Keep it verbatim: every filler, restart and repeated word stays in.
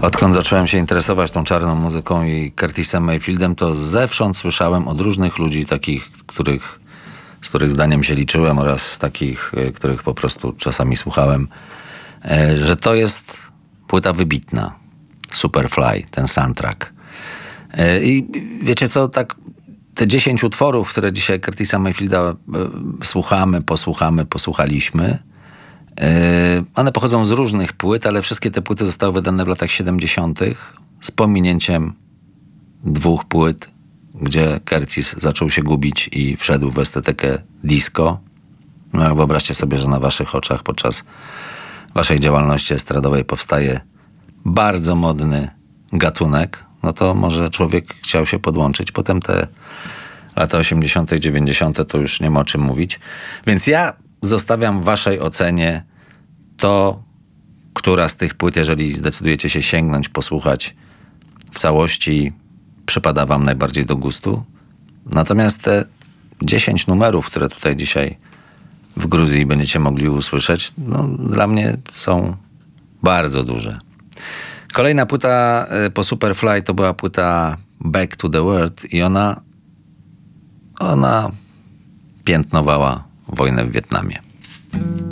Odkąd zacząłem się interesować tą czarną muzyką i Curtisem Mayfieldem, to zewsząd słyszałem od różnych ludzi, takich, których, z których zdaniem się liczyłem, oraz takich, których po prostu czasami słuchałem, że to jest płyta wybitna. Superfly, ten soundtrack. I wiecie co, tak te dziesięć utworów, które dzisiaj Curtisa Mayfielda słuchamy, posłuchamy, posłuchaliśmy, one pochodzą z różnych płyt, ale wszystkie te płyty zostały wydane w latach siedemdziesiątych z pominięciem dwóch płyt, gdzie Curtis zaczął się gubić i wszedł w estetykę disco. No, wyobraźcie sobie, że na waszych oczach podczas waszej działalności estradowej powstaje bardzo modny gatunek, no to może człowiek chciał się podłączyć. Potem te lata osiemdziesiąte, dziewięćdziesiąte to już nie ma o czym mówić. Więc ja zostawiam w waszej ocenie to, która z tych płyt, jeżeli zdecydujecie się sięgnąć, posłuchać w całości, przypada wam najbardziej do gustu. Natomiast te dziesięć numerów, które tutaj dzisiaj w Gruzji będziecie mogli usłyszeć, no, dla mnie są bardzo duże. Kolejna płyta po Superfly to była płyta Back to the World i ona, ona piętnowała wojnę w Wietnamie.